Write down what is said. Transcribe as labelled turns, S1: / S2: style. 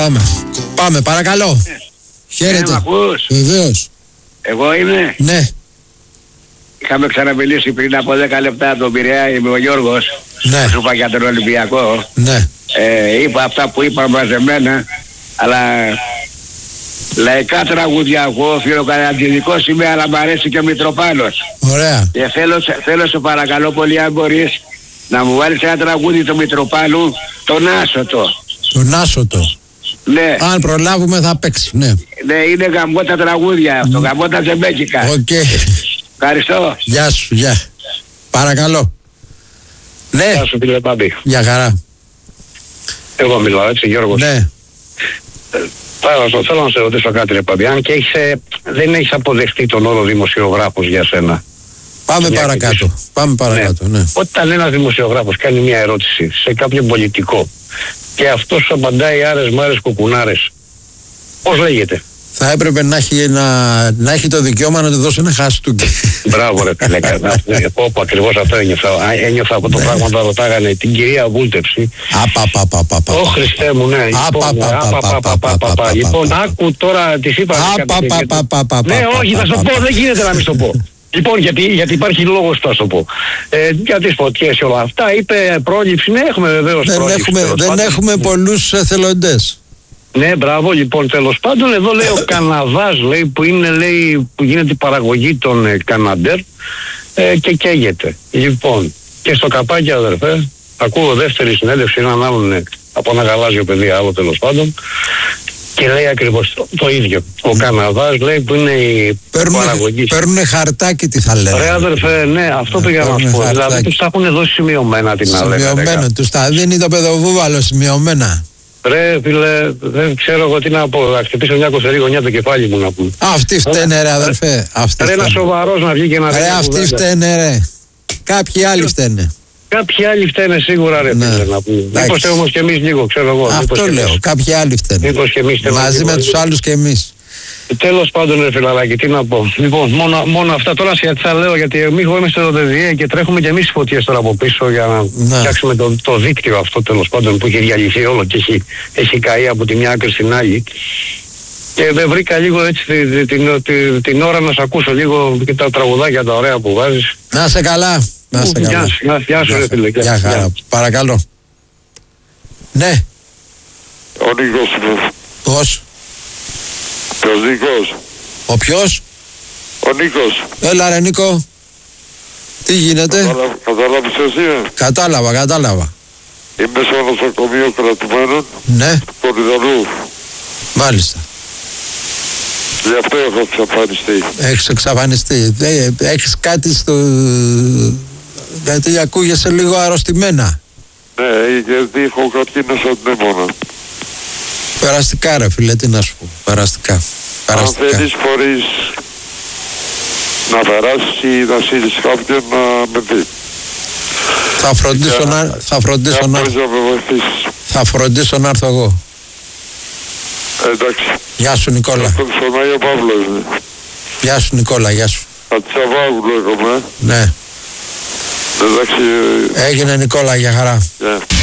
S1: Πάμε, παρακαλώ. Χαίρετε. Βεβαίως.
S2: Εγώ είμαι.
S1: Ναι.
S2: Είχαμε ξαναμιλήσει πριν από 10 λεπτά τον Πειραιά, είμαι ο Γιώργος.
S1: Ναι.
S2: Σου είπα για τον Ολυμπιακό.
S1: Ναι.
S2: Είπα αυτά που είπα μαζεμένα, αλλά λαϊκά τραγούδια εγώ, φιλοκαταγγελικός είμαι, αλλά μ' αρέσει και ο Μητροπάνος.
S1: Ωραία.
S2: Και θέλω σε παρακαλώ πολύ, αν μπορείς, να μου βάλεις ένα τραγούδι του Μητροπάνου, τον Άσωτο.
S1: Τον Άσωτο.
S2: Ναι.
S1: Αν προλάβουμε θα παίξει, ναι.
S2: Ναι, είναι γαμώτα τραγούδια αυτό, γαμώτα ζεμπέκικα.
S1: Οκ.
S2: Ευχαριστώ.
S1: Γεια σου, γεια. Παρακαλώ. Ναι.
S3: Γεια σου φίλε Παμπή.
S1: Γεια χαρά.
S3: Εγώ μιλάω έτσι Γιώργος.
S1: Ναι.
S3: Θέλω να σε ρωτήσω κάτι ρε Παμπή. Αν και δεν έχεις αποδεχτεί τον όρο δημοσιογράφος για σένα.
S1: Πάμε παρακάτω. Πάμε παρακάτω, ναι.
S3: Όταν ένας δημοσιογράφος κάνει μια ερώτηση σε κάποιον πολιτικό και αυτός σου απαντάει άρες μάρες κουκουνάρες, πώς λέγεται?
S1: Θα έπρεπε να έχει το δικαίωμα να του δώσει ένα χαστούκι.
S3: Μπράβο ρε φίλε. Όπου ακριβώς αυτό ένιωθα από το πράγμα που ρωτάγανε την κυρία Βούλτεψη. Ω Χριστέ μου, ναι. Λοιπόν, άκου τώρα, της είπα. Ναι, όχι, θα σου πω, δεν γίνεται να μην σου πω. Λοιπόν, γιατί υπάρχει λόγος που θα σου πω. Για τις φωτιές και όλα αυτά, είπε πρόληψη. Ναι, έχουμε βεβαίως πρόληψη.
S1: Δεν έχουμε πολλούς εθελοντές.
S3: Ναι, μπράβο, λοιπόν, τέλος πάντων, εδώ λέει ο Καναδάς, λέει, που γίνεται η παραγωγή των Καναντέρ και καίγεται. Λοιπόν, και στο καπάκι, αδερφέ, ακούω δεύτερη συνέντευξη έναν άλλον από ένα γαλάζιο παιδί, άλλο τέλος πάντων, και λέει ακριβώς το ίδιο. Ο Καναδάς, λέει, που είναι η παραγωγή.
S1: Παίρνουνε χαρτάκι, τι θα λένε.
S3: Ρε αδερφέ, ναι, αυτό πήγα να σου πω. Δηλαδή τους τα έχουν δώσει σημειωμένα την άλλη.
S1: Σημειωμένο, τους τα δίνει το παιδοβούβαλο σημειωμένα.
S3: Ρε φίλε, δεν ξέρω εγώ τι να πω. Θα χτυπήσω μια κοφτερή γωνιά το κεφάλι μου να πούμε.
S1: Αυτοί φταίνε ρε αδερφέ.
S3: Ρε ένα σοβαρός να βγει και να δει.
S1: Ρε αυτοί φταίνε ρε. Κάποιοι άλλοι φταίνε.
S3: Κάποιοι άλλοι φταίνε σίγουρα ρε φίλε να πούμε. Μήπως όμως και εμείς λίγο, ξέρω εγώ.
S1: Αυτό λέω, κάποιοι άλλοι φταίνε.
S3: Μήπως και εμείς
S1: μαζί με τους άλλους και εμείς.
S3: Τέλος πάντων ρε φιλαράκι, τι να πω. Λοιπόν, μόνο αυτά τώρα θα λέω, γιατί εμείς είμαστε στο ΔΔΕ και τρέχουμε και εμείς φωτιές τώρα από πίσω για να φτιάξουμε το δίκτυο αυτό τέλος πάντων που έχει διαλυθεί όλο και έχει καεί από τη μια άκρη στην άλλη. Και δεν βρήκα λίγο έτσι την ώρα να σε ακούσω λίγο και τα τραγουδάκια τα ωραία που βάζεις.
S1: Να σε καλά. Να σε καλά.
S3: Γεια σου ρε φίλε.
S1: Γεια χαρά. Παρακαλώ. Ναι.
S4: Ο Νίκος.
S1: Πώς?
S4: Ποιος Νίκος?
S1: Ο ποιος?
S4: Ο Νίκος.
S1: Έλα ρε Νίκο. Τι γίνεται?
S4: Κατάλαβες εσύ?
S1: Κατάλαβα.
S4: Είμαι σε ένα νοσοκομείο κρατουμένων.
S1: Ναι.
S4: Κορυδαλού.
S1: Μάλιστα.
S4: Γι' αυτό έχω εξαφανιστεί.
S1: Έχεις εξαφανιστεί. Έχεις κάτι γιατί ακούγεσαι λίγο αρρωστημένα.
S4: Ναι, γιατί έχω καρκίνο στον πνεύμονα.
S1: Περαστικά ρε φίλε, τι να σου πω. Περαστικά.
S4: Αν θέλεις μπορείς να περάσεις ή να στείλεις κάποιον να με δει.
S1: Θα φροντίσω να έρθω εγώ.
S4: Εντάξει.
S1: Γεια σου Νικόλα.
S4: Στον Άγιο Παύλο είναι.
S1: Γεια σου Νικόλα, γεια σου.
S4: Ατσαβάγουλο έχουμε.
S1: Ναι.
S4: Εντάξει.
S1: Έγινε Νικόλα, για χαρά.
S4: Yeah.